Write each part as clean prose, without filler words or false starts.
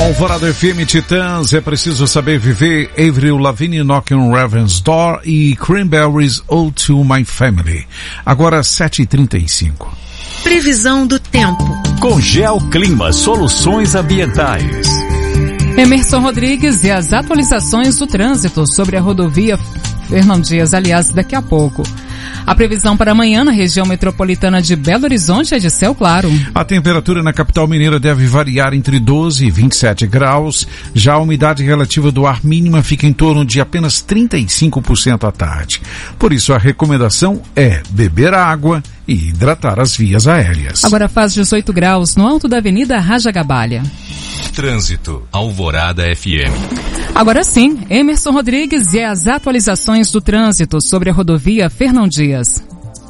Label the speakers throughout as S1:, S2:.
S1: Alvorada FM Titãs, é preciso saber viver. Avril Lavigne, Knocking on Heaven's Door e Cranberries, Ode to My Family. Agora 7h35.
S2: Previsão do tempo.
S3: Com Geoclima Soluções Ambientais.
S4: Emerson Rodrigues e as atualizações do trânsito sobre a rodovia Fernão Dias, aliás, daqui a pouco. A previsão para amanhã na região metropolitana de Belo Horizonte é de céu claro.
S1: A temperatura na capital mineira deve variar entre 12 e 27 graus. Já a umidade relativa do ar mínima fica em torno de apenas 35% à tarde. Por isso a recomendação é beber água e hidratar as vias aéreas.
S4: Agora faz 18 graus no alto da Avenida Rajagabalha.
S3: Trânsito, Alvorada FM.
S4: Agora sim, Emerson Rodrigues e as atualizações do trânsito sobre a rodovia Fernão Dias.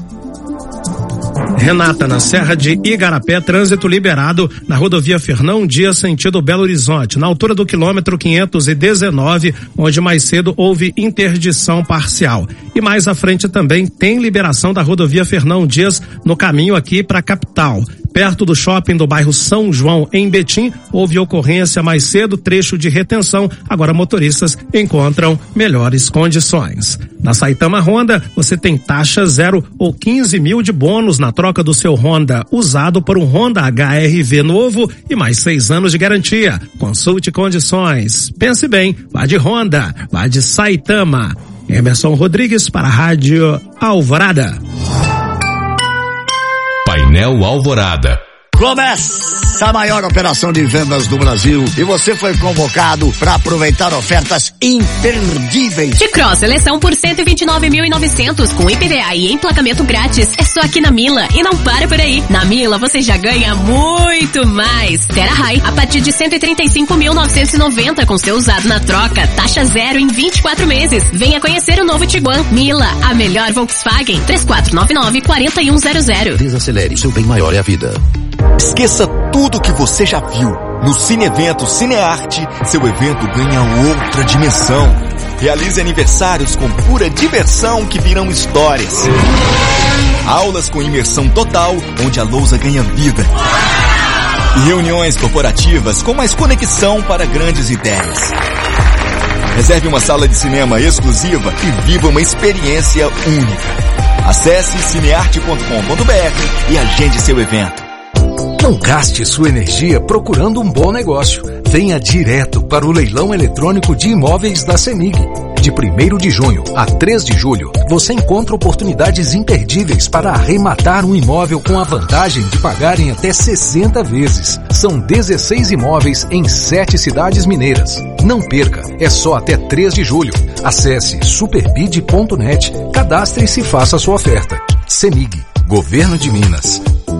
S5: Renata, na Serra de Igarapé, trânsito liberado na rodovia Fernão Dias, sentido Belo Horizonte, na altura do quilômetro 519, onde mais cedo houve interdição parcial. E mais à frente também tem liberação da rodovia Fernão Dias no caminho aqui para a capital. Perto do shopping do bairro São João, em Betim, houve ocorrência mais cedo, trecho de retenção. Agora motoristas encontram melhores condições. Na Saitama Honda, você tem taxa 0 ou 15 mil de bônus na troca do seu Honda usado por um Honda HR-V novo e mais 6 anos de garantia. Consulte condições. Pense bem, vá de Honda, vá de Saitama. Emerson Rodrigues para a Rádio Alvorada.
S3: Painel Alvorada.
S6: Começa a maior operação de vendas do Brasil e você foi convocado para aproveitar ofertas imperdíveis.
S7: T-Cross seleção por 129.900 com IPVA e emplacamento grátis. É só aqui na Mila e não para por aí. Na Mila você já ganha muito mais. Terra High a partir de 135.990 com seu usado na troca. Taxa 0 em 24 meses. Venha conhecer o novo Tiguan. Mila, a melhor Volkswagen. 3499-4100.
S8: Desacelere, seu bem maior é a vida.
S9: Esqueça tudo que você já viu. No Cine Evento Cinearte, seu evento ganha outra dimensão. Realize aniversários com pura diversão que virão histórias. Aulas com imersão total, onde a lousa ganha vida. E reuniões corporativas com mais conexão para grandes ideias. Reserve uma sala de cinema exclusiva e viva uma experiência única. Acesse cinearte.com.br e agende seu evento.
S10: Não gaste sua energia procurando um bom negócio. Venha direto para o leilão eletrônico de imóveis da CEMIG. De 1º de junho a 3 de julho, você encontra oportunidades imperdíveis para arrematar um imóvel com a vantagem de pagar em até 60 vezes. São 16 imóveis em 7 cidades mineiras. Não perca, é só até 3 de julho. Acesse superbid.net, cadastre-se e faça a sua oferta. CEMIG, Governo de Minas.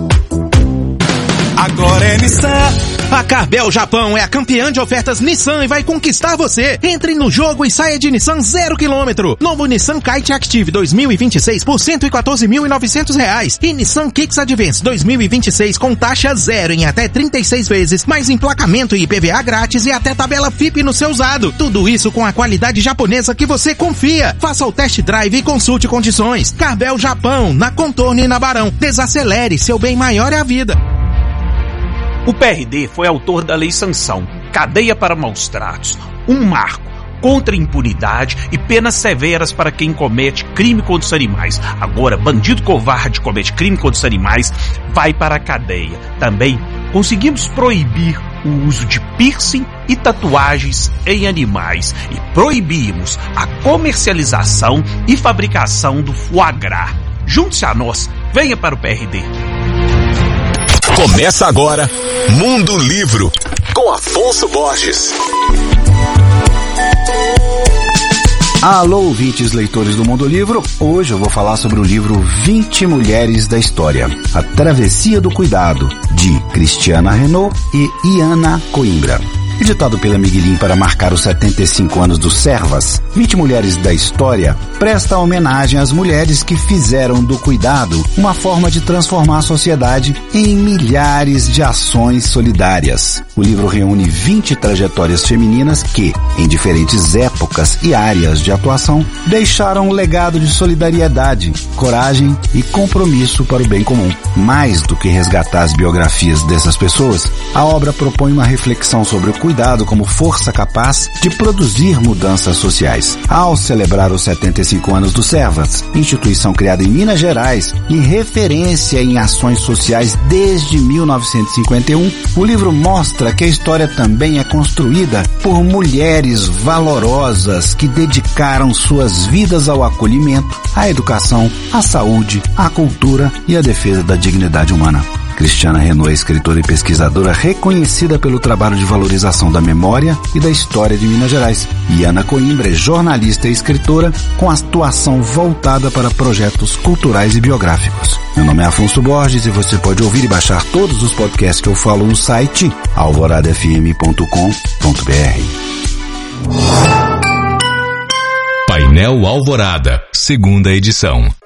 S11: Agora é Nissan. A Carbel Japão é a campeã de ofertas Nissan e vai conquistar você. Entre no jogo e saia de Nissan 0 km. Novo Nissan Kite Active 2026 por R$114.900. E Nissan Kicks Advance 2026 com taxa 0 em até 36 vezes, mais emplacamento e IPVA grátis e até tabela FIP no seu usado. Tudo isso com a qualidade japonesa que você confia. Faça o test drive e consulte condições. Carbel Japão, na Contorno e na Barão. Desacelere, seu bem maior é a vida.
S12: O PRD foi autor da Lei Sanção, cadeia para maus tratos, um marco contra a impunidade e penas severas para quem comete crime contra os animais. Agora, bandido covarde que comete crime contra os animais vai para a cadeia. Também conseguimos proibir o uso de piercing e tatuagens em animais e proibimos a comercialização e fabricação do foie gras. Junte-se a nós, venha para o PRD.
S3: Começa agora Mundo Livro com Afonso Borges.
S13: Alô, ouvintes leitores do Mundo Livro. Hoje eu vou falar sobre o livro 20 Mulheres da História, A Travessia do Cuidado, de Cristiana Renaud e Iana Coimbra. Editado pela Miguelin para marcar os 75 anos do Servas, 20 Mulheres da História presta homenagem às mulheres que fizeram do cuidado uma forma de transformar a sociedade em milhares de ações solidárias. O livro reúne 20 trajetórias femininas que, em diferentes épocas e áreas de atuação, deixaram um legado de solidariedade, coragem e compromisso para o bem comum. Mais do que resgatar as biografias dessas pessoas, a obra propõe uma reflexão sobre o cuidado como força capaz de produzir mudanças sociais. Ao celebrar os 75 anos do Servas, instituição criada em Minas Gerais e referência em ações sociais desde 1951, o livro mostra que a história também é construída por mulheres valorosas que dedicaram suas vidas ao acolhimento, à educação, à saúde, à cultura e à defesa da dignidade humana. Cristiana Renault é escritora e pesquisadora reconhecida pelo trabalho de valorização da memória e da história de Minas Gerais. E Ana Coimbra é jornalista e escritora com atuação voltada para projetos culturais e biográficos. Meu nome é Afonso Borges e você pode ouvir e baixar todos os podcasts que eu falo no site alvoradafm.com.br.
S14: Painel Alvorada, segunda edição.